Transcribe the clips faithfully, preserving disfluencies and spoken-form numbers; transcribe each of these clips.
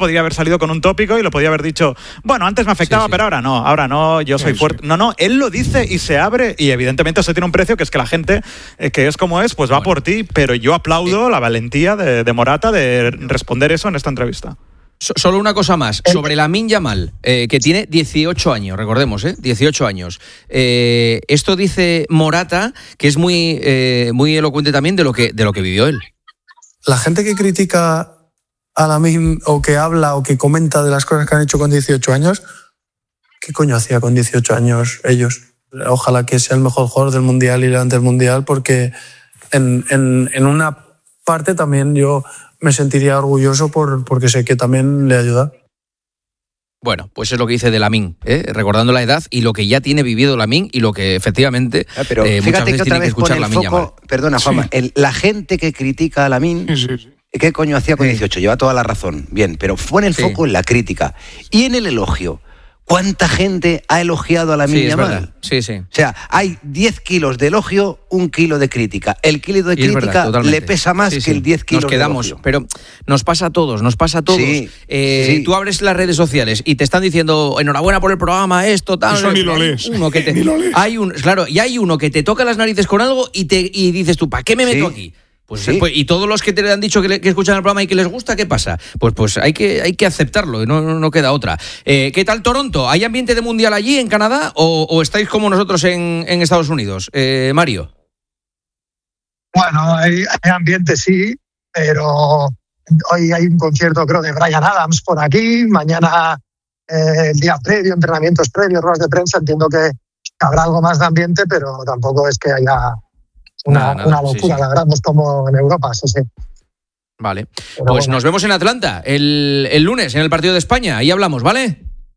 podría haber salido con un tópico y lo podía haber dicho, bueno, antes me afectaba, sí, sí. pero ahora no, ahora no, yo soy sí, fuerte. Sí. No, no, él lo dice y se abre y evidentemente eso tiene un precio, que es que la gente, eh, que es como es, pues va bueno. por ti, pero yo aplaudo la valentía de, de Morata de responder eso en esta entrevista. Solo una cosa más, sobre Lamine Yamal, eh, que tiene dieciocho años, recordemos, ¿eh? dieciocho años. Eh, esto dice Morata, que es muy, eh, muy elocuente también de lo que, de lo que vivió él. La gente que critica a Lamine o que habla o que comenta de las cosas que han hecho con dieciocho años, ¿qué coño hacía con dieciocho años ellos? Ojalá que sea el mejor jugador del Mundial y delante del Mundial, porque en, en, en una parte también yo me sentiría orgulloso por, porque sé que también le ayuda. Bueno, pues es lo que dice de Lamine, ¿eh? recordando la edad y lo que ya tiene vivido Lamine y lo que efectivamente ah, pero eh, muchas veces que tiene que escuchar Lamine Yamal. Perdona, Juanma, sí. la gente que critica a Lamine, sí, sí, sí. ¿qué coño hacía con dieciocho? Lleva toda la razón, bien, pero pone el sí. foco en la crítica y en el elogio. ¿Cuánta gente ha elogiado a Lamine Yamal? Sí, sí. O sea, hay diez kilos de elogio, un kilo de crítica. El kilo de crítica verdad, le pesa más sí, sí. que el diez kilos nos quedamos, de elogio. Pero nos pasa a todos, nos pasa a todos. Sí, eh, sí. Tú abres las redes sociales y te están diciendo enhorabuena por el programa, esto, tal. Eso ni lo lees. Uno que te, ni lo lees. Hay un, claro, y hay uno que te toca las narices con algo y, te, y dices tú, ¿para qué me meto sí. aquí? Pues, sí. pues, y todos los que te han dicho que, le, que escuchan el programa y que les gusta, ¿qué pasa? Pues, pues hay que hay que aceptarlo, no, no queda otra. Eh, ¿Qué tal Toronto? ¿Hay ambiente de mundial allí en Canadá o, o estáis como nosotros en, en Estados Unidos? Eh, Mario. Bueno, hay, hay ambiente sí, pero hoy hay un concierto creo de Bryan Adams por aquí, mañana eh, el día previo, entrenamientos previos, ruedas de prensa, entiendo que habrá algo más de ambiente, pero tampoco es que haya... Una, nada, nada, una locura, sí, sí. la verdad, no es como en Europa, sí, sí. Vale, Pero pues bueno. nos vemos en Atlanta el, el lunes, en el partido de España, ahí hablamos, ¿vale?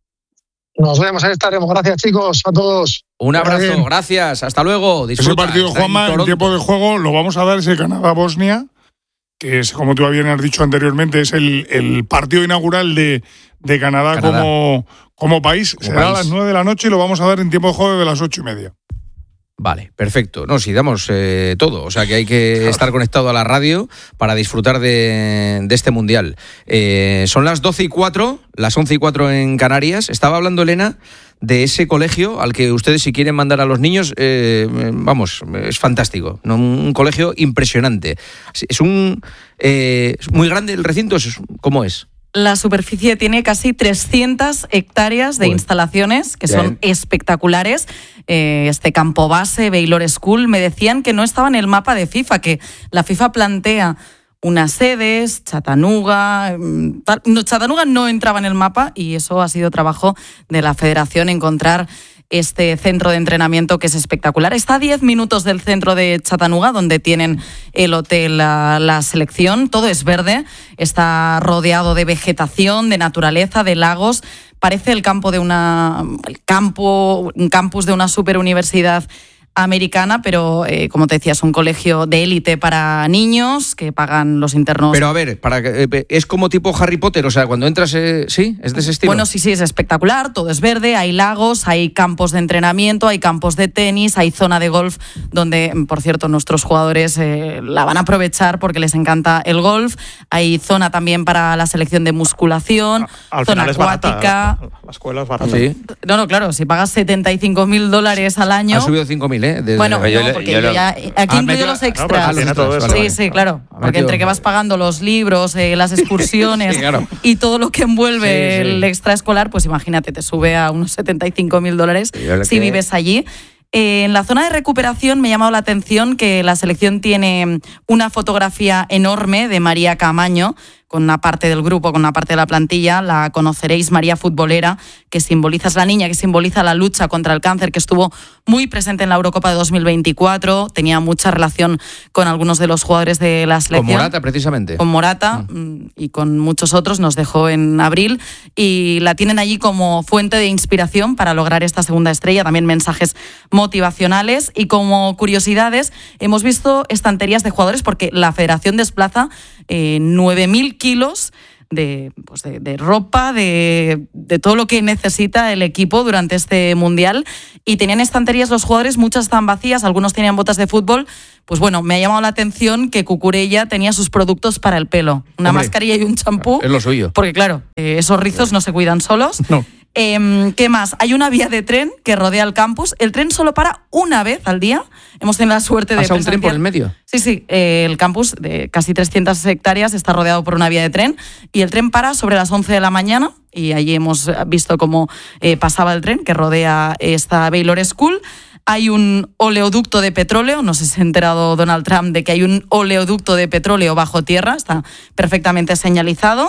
Nos vemos, ahí estaremos. Gracias, chicos, a todos. Un abrazo, gracias, hasta luego. Disfruta. Ese partido, Juanma, en, en tiempo de juego, lo vamos a dar ese Canadá-Bosnia, que es, como tú bien has dicho anteriormente, es el, el partido inaugural de, de Canadá, Canadá. Como, como país. Como Será país. a las nueve de la noche y lo vamos a dar en tiempo de juego de las ocho y media. Vale, perfecto. No, si damos eh, todo, o sea que hay que claro. estar conectado a la radio para disfrutar de, de este mundial. Eh, son las doce y cuatro, las once y cuatro en Canarias. Estaba hablando Elena de ese colegio al que ustedes si quieren mandar a los niños, eh, vamos, es fantástico, ¿no? Un colegio impresionante. Es un eh, muy grande el recinto, ¿cómo es? La superficie tiene casi trescientas hectáreas de Uy. instalaciones que Bien. son espectaculares. Eh, este campo base, Baylor School, me decían que no estaba en el mapa de FIFA, que la FIFA plantea unas sedes, Chattanooga... Tal, no, Chattanooga no entraba en el mapa y eso ha sido trabajo de la federación, encontrar este centro de entrenamiento que es espectacular. Está a diez minutos del centro de Chattanooga, donde tienen el hotel, la, la selección. Todo es verde, está rodeado de vegetación, de naturaleza, de lagos. Parece el campo de una, el campo, un campus de una superuniversidad americana, pero eh, como te decía, es un colegio de élite para niños que pagan los internos. Pero a ver, para eh, es como tipo Harry Potter, o sea, cuando entras, eh, ¿sí? ¿Es de ese estilo? Bueno, sí, sí, es espectacular, todo es verde, hay lagos, hay campos de entrenamiento, hay campos de tenis, hay zona de golf, donde, por cierto, nuestros jugadores eh, la van a aprovechar porque les encanta el golf, hay zona también para la selección de musculación, Al zona acuática. Barata, la escuela es barata. Sí. No, no, claro, si pagas setenta y cinco mil dólares al año... Ha subido cinco mil, ¿eh? Desde bueno, no, porque yo, yo ya... Aquí ah, incluyo los extras. No, todo eso, sí, vale. sí, claro. Porque entre que vas pagando los libros, eh, las excursiones sí, claro. y todo lo que envuelve sí, sí. el extraescolar, pues imagínate, te sube a unos setenta y cinco mil dólares si que... vives allí. Eh, en la zona de recuperación me ha llamado la atención que la selección tiene una fotografía enorme de María Camaño, con una parte del grupo, con una parte de la plantilla, la conoceréis, María Futbolera, que simboliza, es la niña que simboliza la lucha contra el cáncer, que estuvo muy presente en la Eurocopa de dos mil veinticuatro, tenía mucha relación con algunos de los jugadores de la selección. Con Morata, precisamente. Con Morata mm. y con muchos otros, nos dejó en abril, y la tienen allí como fuente de inspiración para lograr esta segunda estrella, también mensajes motivacionales, y como curiosidades, hemos visto estanterías de jugadores, porque la federación desplaza eh, nueve mil kilos de, pues de, de ropa, de, de todo lo que necesita el equipo durante este Mundial. Y tenían estanterías los jugadores, muchas estaban vacías, algunos tenían botas de fútbol. Pues bueno, me ha llamado la atención que Cucurella tenía sus productos para el pelo. Una Hombre, mascarilla y un champú. Es lo suyo. Porque claro, eh, esos rizos no se cuidan solos. No. Eh, ¿Qué más? Hay una vía de tren que rodea el campus. El tren solo para una vez al día. Hemos tenido la suerte de ¿Pasa un tren por el medio? Sí, sí. Eh, el campus de casi trescientas hectáreas está rodeado por una vía de tren y el tren para sobre las once de la mañana y allí hemos visto cómo eh, pasaba el tren que rodea esta Baylor School. Hay un oleoducto de petróleo, no sé si se ha enterado Donald Trump de que hay un oleoducto de petróleo bajo tierra, está perfectamente señalizado.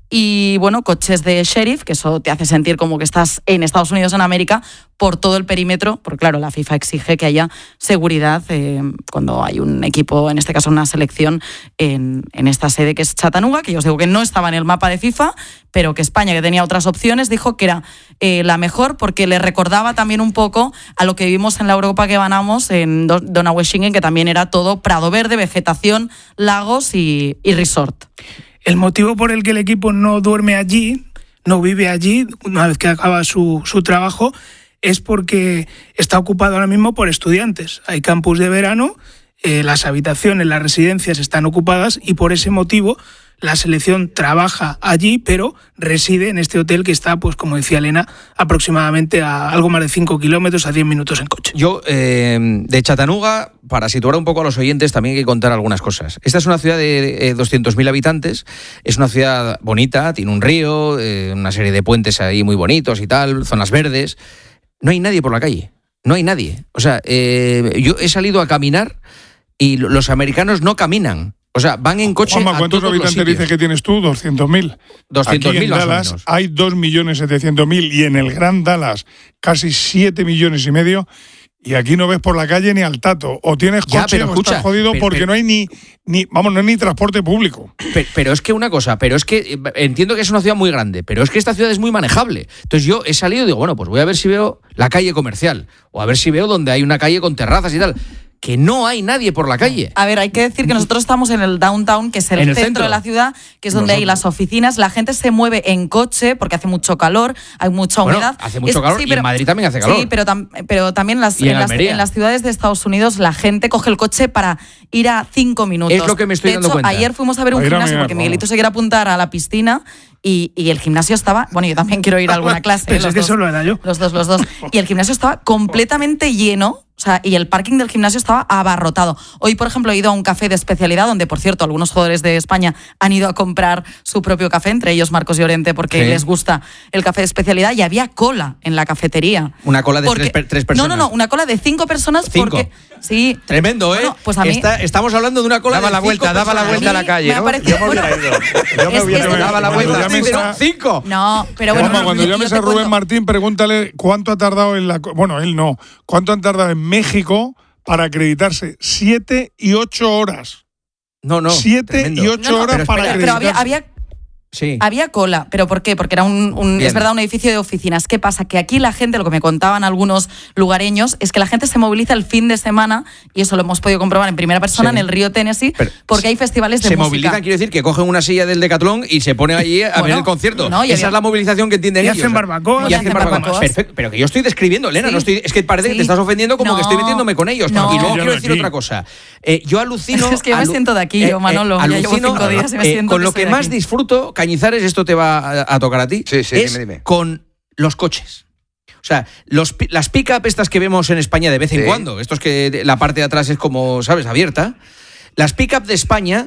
Y bueno, coches de sheriff, que eso te hace sentir como que estás en Estados Unidos, en América, por todo el perímetro, porque claro, la FIFA exige que haya seguridad eh, cuando hay un equipo, en este caso una selección, en, en esta sede que es Chattanooga, que yo os digo que no estaba en el mapa de FIFA, pero que España, que tenía otras opciones, dijo que era eh, la mejor porque le recordaba también un poco a lo que vivimos en la Europa que ganamos en Donaueschingen, que también era todo prado verde, vegetación, lagos y, y resort. El motivo por el que el equipo no duerme allí, no vive allí, una vez que acaba su, su trabajo, es porque está ocupado ahora mismo por estudiantes. Hay campus de verano, eh, las habitaciones, las residencias están ocupadas y por ese motivo la selección trabaja allí, pero reside en este hotel que está, pues como decía Elena, aproximadamente a algo más de cinco kilómetros, a diez minutos en coche. Yo, eh, de Chattanooga, para situar un poco a los oyentes, también hay que contar algunas cosas. Esta es una ciudad de eh, doscientos mil habitantes, es una ciudad bonita, tiene un río, eh, una serie de puentes ahí muy bonitos y tal, zonas verdes. No hay nadie por la calle, no hay nadie. O sea, eh, yo he salido a caminar y los americanos no caminan. O sea, van en coche Juanma, a ¿cuántos todos habitantes los dices que tienes tú? doscientos mil. doscientos mil Aquí en más Dallas o menos. hay dos millones setecientos mil y en el Gran Dallas casi siete millones y medio. Y aquí no ves por la calle ni al tato. O tienes coche Ya, pero o escucha, estás jodido pero, porque pero, no hay ni, ni, vamos, no hay ni transporte público. Pero, pero es que una cosa, pero es que entiendo que es una ciudad muy grande, pero es que esta ciudad es muy manejable. Entonces yo he salido y digo, bueno, pues voy a ver si veo la calle comercial o a ver si veo donde hay una calle con terrazas y tal. Que no hay nadie por la calle. A ver, hay que decir que nosotros estamos en el downtown, que es el, el centro, centro de la ciudad, que es donde nosotros. hay las oficinas. La gente se mueve en coche porque hace mucho calor, hay mucha bueno, humedad. Hace mucho es, calor sí, y pero, en Madrid también hace calor. Sí, pero, tam, pero también las, en, en, las, en las ciudades de Estados Unidos la gente coge el coche para ir a cinco minutos. Es lo que me estoy de dando hecho, cuenta. Ayer fuimos a ver un a gimnasio mirar, porque no. Miguelito se quiere apuntar a la piscina y, y el gimnasio estaba... Bueno, yo también quiero ir a alguna clase. Pensé los que dos, solo era yo. Los dos, los dos. Y el gimnasio estaba completamente lleno. O sea, y el parking del gimnasio estaba abarrotado. Hoy, por ejemplo, he ido a un café de especialidad donde, por cierto, algunos jugadores de España han ido a comprar su propio café, entre ellos Marcos Llorente, porque sí. les gusta el café de especialidad, y había cola en la cafetería. Una cola de porque, tres, tres personas. No, no, no, una cola de cinco personas Cinco. porque... Sí. Tremendo, ¿eh? Bueno, pues a mí, Está, estamos hablando de una cola daba de la cinco vuelta, daba la personas. vuelta a la calle, me ha ¿no? parecido- Yo me hubiera bueno, ido. Yo me es- hubiera es- ido. daba la Cuando vuelta. llames Pero a- cinco. No, pero bueno... Juanma, no, cuando yo- llames yo a te Rubén cuento. Martín, pregúntale cuánto ha tardado en la... Bueno, él no. ¿Cuánto han tardado en México para acreditarse? Siete y ocho horas. No, no. Siete tremendo. y ocho No, no, horas pero para espera, Pero acreditarse. había, había Sí. Había cola, ¿pero por qué? Porque era un, un es verdad, un edificio de oficinas. ¿Qué pasa? Que aquí la gente, lo que me contaban algunos lugareños, es que la gente se moviliza el fin de semana, y eso lo hemos podido comprobar en primera persona, Sí. en el río Tennessee, Pero porque hay festivales de se música. movilizan, quiero decir, que cogen una silla del Decatlón y se ponen allí a Bueno, ver el concierto. no, y Esa había- es la movilización que entienden Y ellos. hacen barbacoas. Y Y hacen hacen barbacoas. barbacoas. Perfecto. Pero que yo estoy describiendo, Elena, Sí. no estoy, es que parece que Sí. te estás ofendiendo como No. que estoy metiéndome con ellos. No. Y luego Yo quiero de decir aquí. otra cosa. Eh, yo alucino... Es que yo me alu- siento de aquí, yo, Manolo. Ya llevo alucino, cinco días y me eh, siento con que lo soy que de más aquí. disfruto, Cañizares, esto te va a, a tocar a ti, Sí, sí, es dime, dime. con los coches. O sea, los, pi- las pick-up estas que vemos en España de vez en Sí. cuando, estos que de- la parte de atrás es como, ¿sabes?, abierta. Las pick-up de España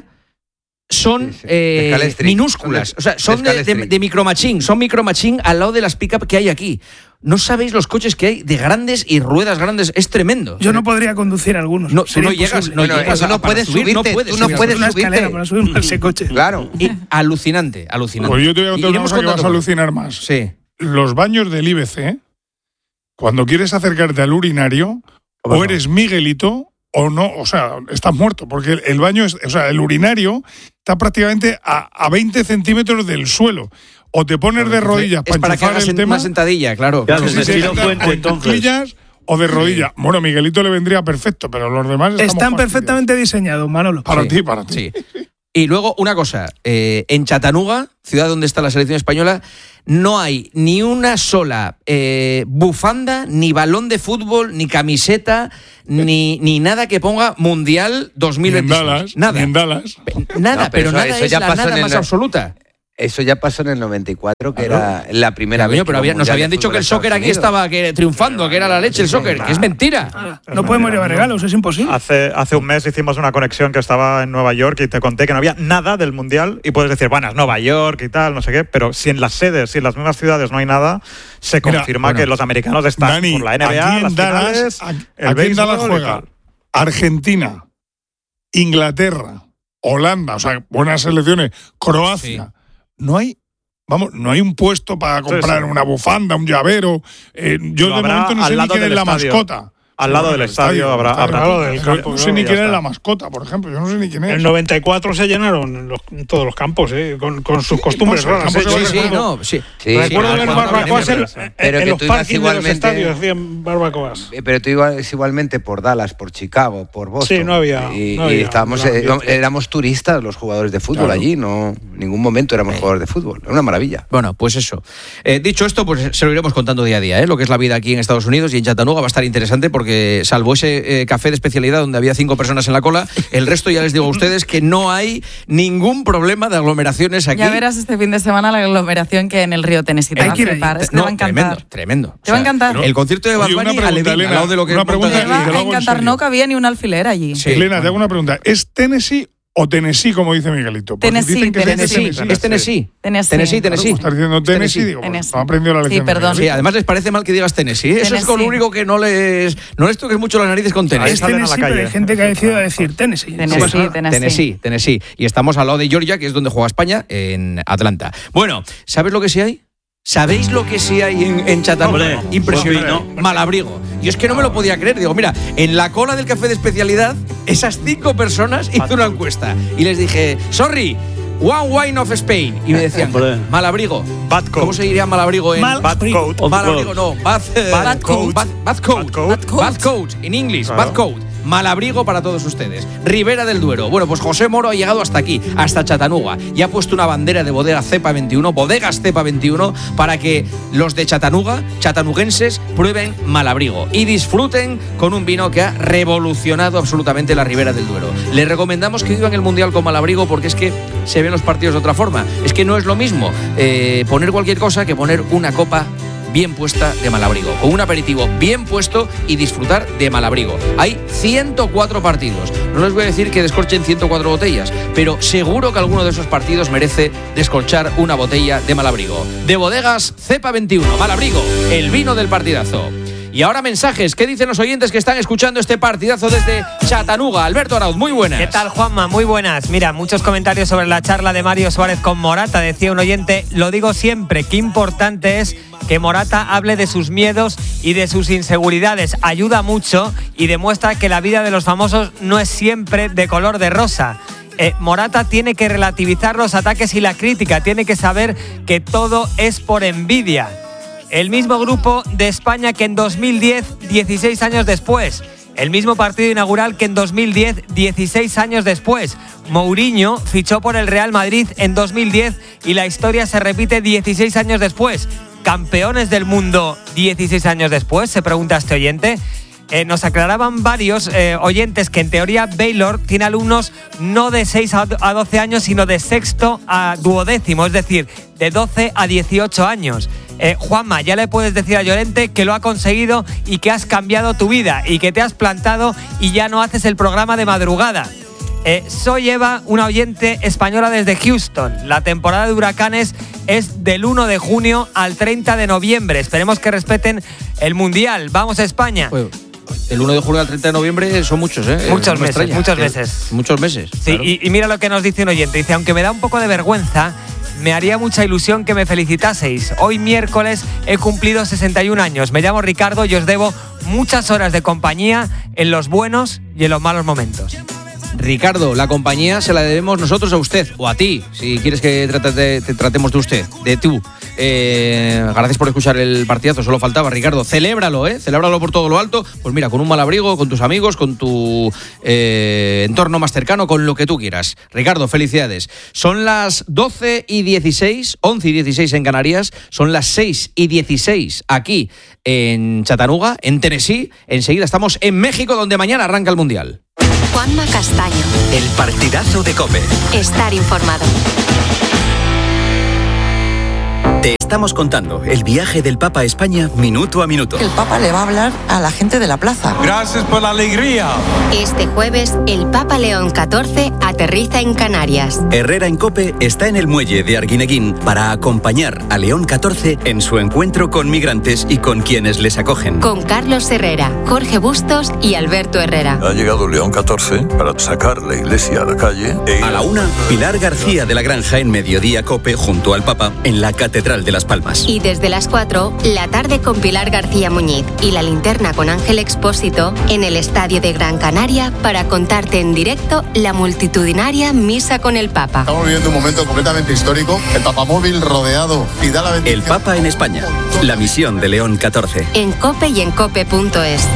son Sí, sí. eh, De Scalestri. minúsculas. Son O sea, de- son de de, de, Scalestri. de micromachín. Son micromachín al lado de las pick-up que hay aquí. No sabéis los coches que hay de grandes y ruedas grandes. Es tremendo. Yo no podría conducir algunos. No, tú Sería no llegas, imposible. no Bueno, llegas eso a- no para puedes subir, subirte, puedes tú no subir. puedes una subirte. escalera para subirme a ese coche. Claro. Y alucinante, alucinante. Pues yo te voy a contar una Iremos cosa que vas a contando- alucinar más. Sí. Los baños del I B C, cuando quieres acercarte al urinario, o eres Miguelito o no, o sea, estás muerto, porque el, el baño, es, o sea, el urinario está prácticamente a, a veinte centímetros del suelo. O te pones de rodillas Es para que enchufar hagas el en- tema, una sentadilla, claro. Ya, no desde sé si estilo te- Fuente, o en entonces. cuclillas o de rodillas. Bueno, Miguelito le vendría perfecto, pero los demás estamos Están fastidiados. perfectamente diseñados, Manolo. Para Sí, ti, para ti. Sí. Y luego, una cosa, eh, en Chattanooga, ciudad donde está la selección española, no hay ni una sola eh, bufanda, ni balón de fútbol, ni camiseta, ni, ni nada que ponga Mundial dos mil veintiséis. Ni en Dallas. Nada. Ni en Dallas. Nada, No, pero pero eso- nada eso es ya la pasó nada en más el- absoluta. Eso ya pasó en el noventa y cuatro, que Claro. era la primera Ya, vez. coño, pero que había- hubo nos Mundial habían de dicho fútbol que el en soccer Estados aquí estaba que, triunfando, que era la leche el soccer, que es mentira. No podemos llevar regalos, es imposible. Hace, hace un mes hicimos una conexión que estaba en Nueva York y te conté que no había nada del Mundial y puedes decir, bueno, es Nueva York y tal, no sé qué, pero si en las sedes, si en las mismas ciudades no hay nada, se Mira, confirma bueno. que los americanos están Dani, por la N B A, aquí en las Dallas, finales, aquí, el aquí en Dallas béisbol y juega tal. Argentina, Inglaterra, Holanda, o sea, buenas selecciones, Croacia. No hay, vamos, no hay un puesto para comprar Sí, sí. una bufanda, un llavero. Eh, yo Lo de habrá momento no al sé ni lado quién es del la estadio. mascota. Al lado Bueno, del estadio habrá- estadio, habrá- claro, Al lado del no- campo, no sé claro, ni ya quién es está. la mascota, por ejemplo. Yo no sé ni quién En es. el noventa y cuatro se llenaron los- todos los campos, ¿eh? con, con sus costumbres no sé, raras. campo ¿eh? se Yo va Sí, sí, recuerdo, no, sí. Sí, recuerdo sí, ver cuando barbacoas en, había- en- pero en que los tú ibas parkings de los igualmente- estadios, hacían barbacoas. Eh, Pero tú ibas igualmente por Dallas, por Chicago, por Boston. Sí, no había- Y, no y había estábamos, gran eh, ambiente. éramos turistas los jugadores de fútbol Claro. allí, no en ningún momento éramos jugadores de fútbol. Era una maravilla. Bueno, pues eso. Eh, dicho esto, pues se lo iremos contando día a día, ¿eh? Lo que es la vida aquí en Estados Unidos y en Chattanooga va a estar interesante porque, salvo ese eh, café de especialidad donde había cinco personas en la cola, el resto ya les digo a ustedes que no hay ningún problema de aglomeraciones aquí. Ya verás este fin de semana la aglomeración que hay en el río Tennessee. Te Hay va a que ir flipar, allí. es que te No, va a encantar. tremendo, tremendo. Te va a encantar. El concierto de Bad Oye, una Bunny, pregunta, Alevín, al Elena, lado de lo que una monta pregunta Te aquí. y va te lo a hago en encantar, serio. no cabía ni un alfiler allí. Sí. Elena, te hago una pregunta. ¿Es Tennessee o Tennessee, como dice Miguelito? Porque Tennessee, dicen que es de Tennessee. Tennessee, es Tennessee. Tennessee. Tennessee, Claro, Tennessee. como estás diciendo Tennessee, Tennessee. digo, pues, Tennessee. no he aprendido la Sí, lección. de perdón. Sí, además les parece mal que digas Tennessee. Eso es Tennessee. con lo único que no les no les toques mucho las narices con Tennessee. Es salen a la Tennessee, pero calle. hay gente que ha decidido decir Tennessee. No Tennessee, pasa nada. Tennessee. Tennessee, Tennessee. Y estamos al lado de Georgia, que es donde juega España, en Atlanta. Bueno, ¿sabes lo que sí hay? ¿Sabéis lo que sí hay en, en Chattanooga? Hombre, Impresionante. hombre, Malabrigo. Yo es que no me lo podía creer. Digo, mira, en la cola del café de especialidad, esas cinco personas hice una encuesta. Y les dije, sorry, one wine of Spain. Y me decían, Hombre. malabrigo. Bad coat. ¿Cómo se diría malabrigo en Mal- Bad coat. Malabrigo, no. Bad, eh, Bad coat. Bad, bad coat. Bad coat. Bad coat. Bad coat, en inglés, Claro. bad coat. Malabrigo para todos ustedes. Ribera del Duero. Bueno, pues José Moro ha llegado hasta aquí, hasta Chattanooga, y ha puesto una bandera de bodega Cepa veintiuno, bodegas Cepa veintiuno, para que los de Chattanooga, chatanuguenses, prueben Malabrigo y disfruten con un vino que ha revolucionado absolutamente la Ribera del Duero. Les recomendamos que vivan el Mundial con Malabrigo porque es que se ven los partidos de otra forma. Es que no es lo mismo eh, poner cualquier cosa que poner una copa bien puesta de Malabrigo, con un aperitivo bien puesto y disfrutar de Malabrigo. Hay ciento cuatro partidos. No les voy a decir que descorchen ciento cuatro botellas, pero seguro que alguno de esos partidos merece descorchar una botella de Malabrigo. De bodegas Cepa veintiuno, Malabrigo, el vino del partidazo. Y ahora mensajes. ¿Qué dicen los oyentes que están escuchando este partidazo desde Chattanooga? Alberto Arauz, muy buenas. ¿Qué tal, Juanma? Muy buenas. Mira, muchos comentarios sobre la charla de Mario Suárez con Morata. Decía un oyente, lo digo siempre, qué importante es que Morata hable de sus miedos y de sus inseguridades. Ayuda mucho y demuestra que la vida de los famosos no es siempre de color de rosa. Eh, Morata tiene que relativizar los ataques y la crítica. Tiene que saber que todo es por envidia. El mismo grupo de España que en dos mil diez, dieciséis años después. El mismo partido inaugural que en dos mil diez, dieciséis años después. Mourinho fichó por el Real Madrid en dos mil diez y la historia se repite dieciséis años después. ¿Campeones del mundo dieciséis años después? Se pregunta este oyente. Eh, nos aclaraban varios eh, oyentes que en teoría Baylor tiene alumnos no de seis a doce años, sino de sexto a duodécimo, es decir, de doce a dieciocho años. Eh, Juanma, ya le puedes decir a Llorente que lo ha conseguido y que has cambiado tu vida y que te has plantado y ya no haces el programa de madrugada. Eh, soy Eva, una oyente española desde Houston. La temporada de huracanes es del uno de junio al treinta de noviembre. Esperemos que respeten el Mundial. Vamos a España. Pues, el uno de julio al treinta de noviembre son muchos, ¿eh? Muchos No me meses, extraña. muchos Eh, meses. Muchos meses. Sí, claro. y, y mira lo que nos dice un oyente. Dice, aunque me da un poco de vergüenza, me haría mucha ilusión que me felicitaseis. Hoy miércoles he cumplido sesenta y un años. Me llamo Ricardo y os debo muchas horas de compañía en los buenos y en los malos momentos. Ricardo, la compañía se la debemos nosotros a usted, o a ti, si quieres que trate, te tratemos de usted, de tú. Eh, gracias por escuchar el partidazo, solo faltaba, Ricardo. Celébralo, ¿eh? Celébralo por todo lo alto. Pues mira, con un mal abrigo, con tus amigos, con tu eh, entorno más cercano, con lo que tú quieras. Ricardo, felicidades. Son las doce y dieciséis, once y dieciséis en Canarias, son las seis y dieciséis aquí en Chattanooga, en Tennessee. Enseguida estamos en México, donde mañana arranca el Mundial. Juanma Castaño. El partidazo de COPE. Estar informado. Te estamos contando el viaje del Papa a España minuto a minuto. El Papa le va a hablar a la gente de la plaza. Gracias por la alegría. Este jueves, el Papa León catorce aterriza en Canarias. Herrera en COPE está en el muelle de Arguineguín para acompañar a León catorce en su encuentro con migrantes y con quienes les acogen. Con Carlos Herrera, Jorge Bustos y Alberto Herrera. Ha llegado León catorce para sacar la iglesia a la calle. E... A la una, Pilar García de la Granja en Mediodía COPE junto al Papa en la Catedral de Las Palmas. Y desde las cuatro, la tarde con Pilar García Muñiz y la linterna con Ángel Expósito en el Estadio de Gran Canaria para contarte en directo la multitudinaria misa con el Papa. Estamos viviendo un momento completamente histórico. El papamóvil rodeado y da la bendición. El Papa en España. La misión de León catorce. En COPE y en cope punto es.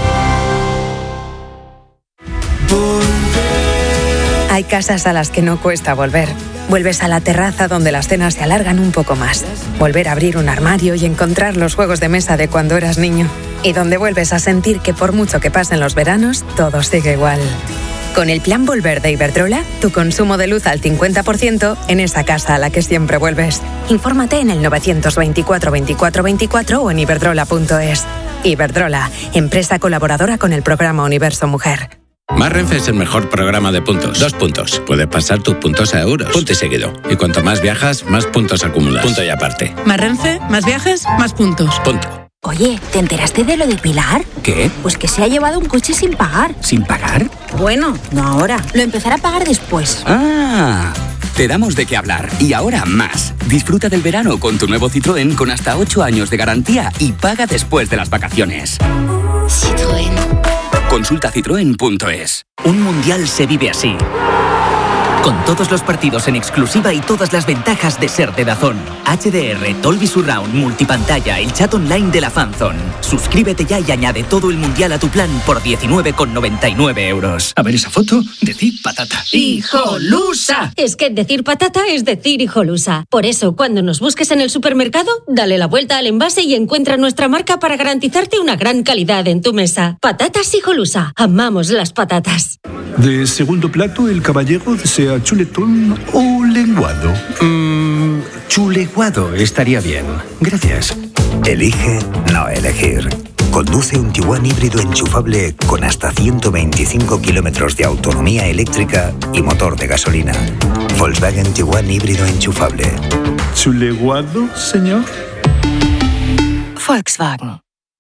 Hay casas a las que no cuesta volver. Vuelves a la terraza donde las cenas se alargan un poco más. Volver a abrir un armario y encontrar los juegos de mesa de cuando eras niño. Y donde vuelves a sentir que por mucho que pasen los veranos, todo sigue igual. Con el plan Volver de Iberdrola, tu consumo de luz al cincuenta por ciento en esa casa a la que siempre vuelves. Infórmate en el novecientos veinticuatro veinticuatro veinticuatro o en iberdrola punto es. Iberdrola, empresa colaboradora con el programa Universo Mujer. Más Renfe es el mejor programa de puntos. Dos puntos. Puedes pasar tus puntos a euros. Punto y seguido. Y cuanto más viajas, más puntos acumulas. Punto y aparte. Más Renfe, más viajes, más puntos. Punto. Oye, ¿te enteraste de lo de Pilar? ¿Qué? Pues que se ha llevado un coche sin pagar. ¿Sin pagar? Bueno, no ahora. Lo empezará a pagar después. Ah, te damos de qué hablar. Y ahora más. Disfruta del verano con tu nuevo Citroën con hasta ocho años de garantía y paga después de las vacaciones. Citroën. Consulta citroen punto es. Un mundial se vive así. Con todos los partidos en exclusiva y todas las ventajas de ser de DAZN. H D R, Dolby Surround, multipantalla, el chat online de la Fanzone. Suscríbete ya y añade todo el mundial a tu plan por diecinueve con noventa y nueve euros. A ver esa foto, decir patata. ¡Hijolusa! Es que decir patata es decir hijolusa. Por eso, cuando nos busques en el supermercado, dale la vuelta al envase y encuentra nuestra marca para garantizarte una gran calidad en tu mesa. Patatas hijolusa. Amamos las patatas. De segundo plato, el caballero desea chuletón o lenguado. Mmm, chuleguado estaría bien. Gracias. Elige no elegir. Conduce un Tiguan híbrido enchufable con hasta ciento veinticinco kilómetros de autonomía eléctrica y motor de gasolina. Volkswagen Tiguan híbrido enchufable. ¿Chuleguado, señor? Volkswagen.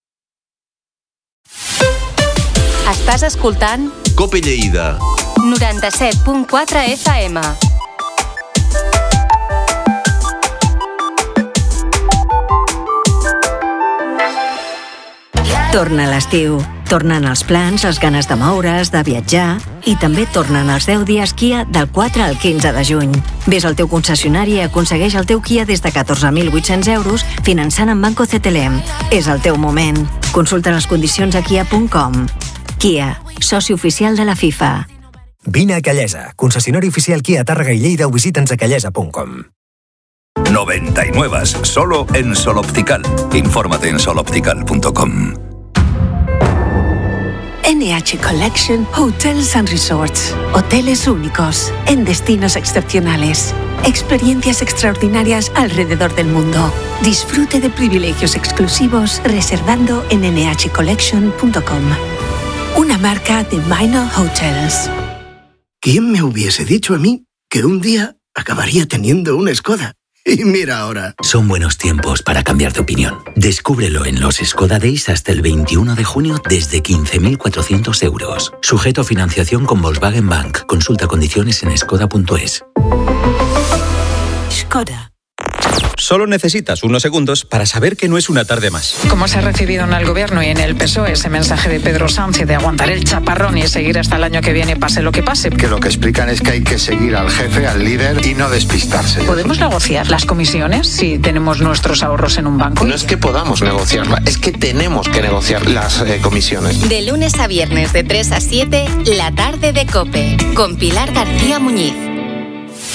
Estàs escoltant COPE Lleida noranta-set punt quatre F M. Torna l'estiu. Tornen els plans, les ganes de moure's, de viatjar i també tornen els deu dies Kia del quatre al quinze de juny. Ves al teu concessionari i aconsegueix el teu Kia des de catorze mil vuit-cents euros finançant amb Banco C T L M. És el teu moment. Consulta les condicions a kia punt com. Kia, soci oficial de la FIFA. Vine a Callesa, concessionari oficial Kia Tàrrega i Lleida o visita'ns a callesa punto com. noventa y nueve, solo en Sol Optical. Infórmate en sol optical punto com. N H Collection Hotels and Resorts. Hoteles únicos, en destinos excepcionales. Experiencias extraordinarias alrededor del mundo. Disfrute de privilegios exclusivos reservando en N H collection punto com. Una marca de Minor Hotels. ¿Quién me hubiese dicho a mí que un día acabaría teniendo una Skoda? Y mira ahora. Son buenos tiempos para cambiar de opinión. Descúbrelo en los Skoda Days hasta el veintiuno de junio desde quince mil cuatrocientos euros. Sujeto a financiación con Volkswagen Bank. Consulta condiciones en skoda punto es. Skoda. Solo necesitas unos segundos para saber que no es una tarde más. ¿Cómo se ha recibido en el Gobierno y en el P S O E ese mensaje de Pedro Sánchez de aguantar el chaparrón y seguir hasta el año que viene, pase lo que pase? Que lo que explican es que hay que seguir al jefe, al líder y no despistarse. ¿Podemos negociar las comisiones si tenemos nuestros ahorros en un banco? No es que podamos negociarla, es que tenemos que negociar las eh, comisiones. De lunes a viernes de tres a siete, La Tarde de COPE, con Pilar García Muñiz.